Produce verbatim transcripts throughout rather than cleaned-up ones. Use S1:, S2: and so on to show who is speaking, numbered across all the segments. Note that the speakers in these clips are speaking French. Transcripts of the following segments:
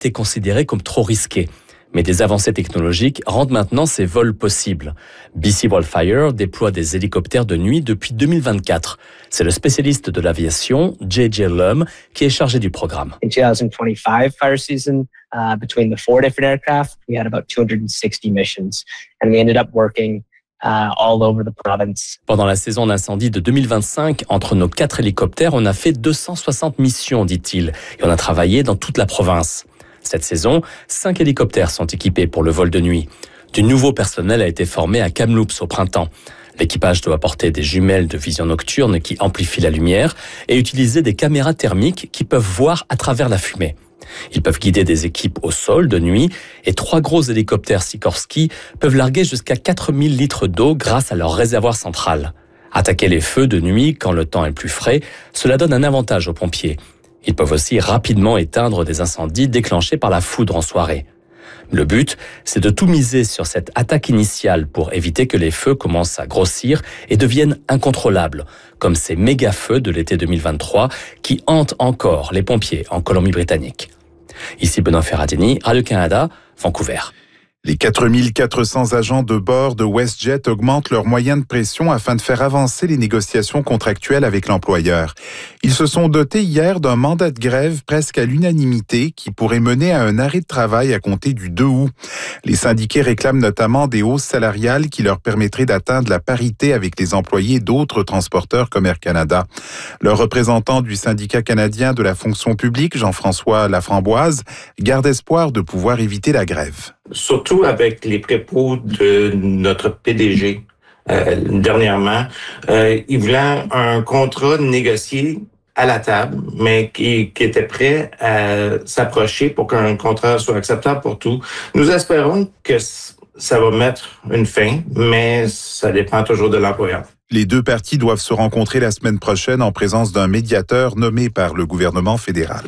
S1: étaient considérés comme trop risqués. Mais des avancées technologiques rendent maintenant ces vols possibles. B C Wildfire déploie des hélicoptères de nuit depuis deux mille vingt-quatre. C'est le spécialiste de l'aviation, J J Lum, qui est chargé du programme.
S2: In twenty twenty-five fire season, uh, between the four different aircraft, we had about two hundred sixty missions, and we ended up working Uh, all over the province.
S1: Pendant la saison d'incendie de deux mille vingt-cinq, entre nos quatre hélicoptères, on a fait deux cent soixante missions, dit-il, et on a travaillé dans toute la province. Cette saison, cinq hélicoptères sont équipés pour le vol de nuit. Du nouveau personnel a été formé à Kamloops au printemps. L'équipage doit porter des jumelles de vision nocturne qui amplifient la lumière et utiliser des caméras thermiques qui peuvent voir à travers la fumée. Ils peuvent guider des équipes au sol de nuit et trois gros hélicoptères Sikorsky peuvent larguer jusqu'à quatre mille litres d'eau grâce à leur réservoir central. Attaquer les feux de nuit quand le temps est plus frais, cela donne un avantage aux pompiers. Ils peuvent aussi rapidement éteindre des incendies déclenchés par la foudre en soirée. Le but, c'est de tout miser sur cette attaque initiale pour éviter que les feux commencent à grossir et deviennent incontrôlables, comme ces méga-feux de l'été deux mille vingt-trois qui hantent encore les pompiers en Colombie-Britannique. Ici Benoît Ferradini, Radio-Canada, Vancouver.
S3: Les quatre mille quatre cents agents de bord de WestJet augmentent leurs moyens de pression afin de faire avancer les négociations contractuelles avec l'employeur. Ils se sont dotés hier d'un mandat de grève presque à l'unanimité qui pourrait mener à un arrêt de travail à compter du deux août. Les syndiqués réclament notamment des hausses salariales qui leur permettraient d'atteindre la parité avec les employés d'autres transporteurs comme Air Canada. Le représentant du syndicat canadien de la fonction publique, Jean-François Laframboise, garde espoir de pouvoir éviter la grève.
S4: Surtout avec les propos de notre P D G euh, dernièrement, euh, il voulait un contrat négocié à la table, mais qui, qui était prêt à s'approcher pour qu'un contrat soit acceptable pour tout. Nous espérons que ça va mettre une fin, mais ça dépend toujours de l'employeur.
S3: Les deux parties doivent se rencontrer la semaine prochaine en présence d'un médiateur nommé par le gouvernement fédéral.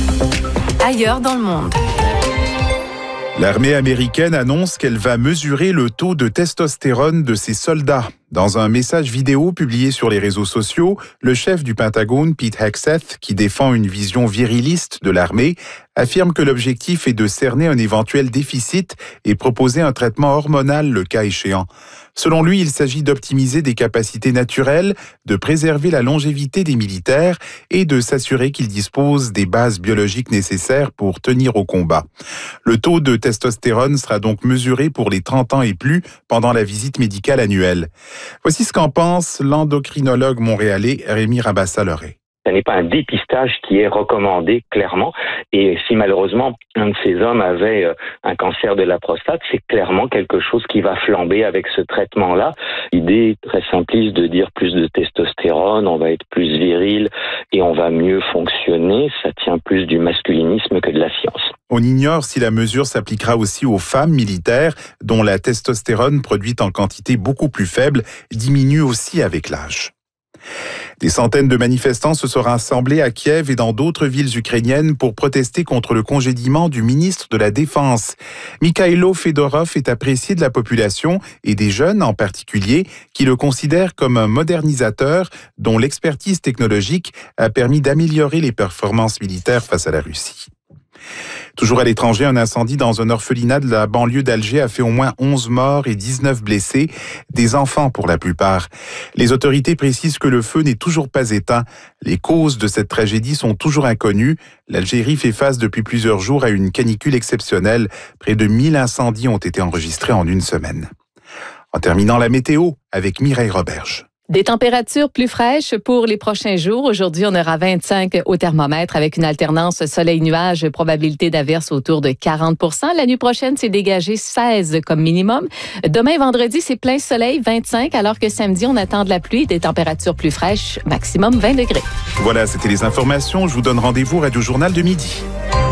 S5: Ailleurs dans le monde.
S3: L'armée américaine annonce qu'elle va mesurer le taux de testostérone de ses soldats. Dans un message vidéo publié sur les réseaux sociaux, le chef du Pentagone, Pete Hegseth, qui défend une vision viriliste de l'armée, affirme que l'objectif est de cerner un éventuel déficit et proposer un traitement hormonal le cas échéant. Selon lui, il s'agit d'optimiser des capacités naturelles, de préserver la longévité des militaires et de s'assurer qu'ils disposent des bases biologiques nécessaires pour tenir au combat. Le taux de testostérone sera donc mesuré pour les trente ans et plus pendant la visite médicale annuelle. Voici ce qu'en pense l'endocrinologue montréalais Rémi Rabassa-Loré.
S6: Ce n'est pas un dépistage qui est recommandé clairement. Et si malheureusement un de ces hommes avait un cancer de la prostate, c'est clairement quelque chose qui va flamber avec ce traitement-là. L'idée est très simpliste de dire plus de testostérone, on va être plus viril et on va mieux fonctionner. Ça tient plus du masculinisme que de la science.
S3: On ignore si la mesure s'appliquera aussi aux femmes militaires, dont la testostérone, produite en quantité beaucoup plus faible, diminue aussi avec l'âge. Des centaines de manifestants se sont rassemblés à Kiev et dans d'autres villes ukrainiennes pour protester contre le congédiement du ministre de la Défense. Mikhailo Fedorov est apprécié de la population et des jeunes en particulier qui le considèrent comme un modernisateur dont l'expertise technologique a permis d'améliorer les performances militaires face à la Russie. Toujours à l'étranger, un incendie dans un orphelinat de la banlieue d'Alger a fait au moins onze morts et dix-neuf blessés, des enfants pour la plupart. Les autorités précisent que le feu n'est toujours pas éteint. Les causes de cette tragédie sont toujours inconnues. L'Algérie fait face depuis plusieurs jours à une canicule exceptionnelle. Près de mille incendies ont été enregistrés en une semaine. En terminant la météo avec Mireille Roberge.
S5: Des températures plus fraîches pour les prochains jours. Aujourd'hui, on aura vingt-cinq au thermomètre avec une alternance soleil-nuage, probabilité d'averse autour de quarante pour cent. La nuit prochaine, c'est dégagé seize comme minimum. Demain, vendredi, c'est plein soleil, vingt-cinq, alors que samedi, on attend de la pluie et des températures plus fraîches, maximum vingt degrés.
S3: Voilà, c'était les informations. Je vous donne rendez-vous au Radio Journal de midi.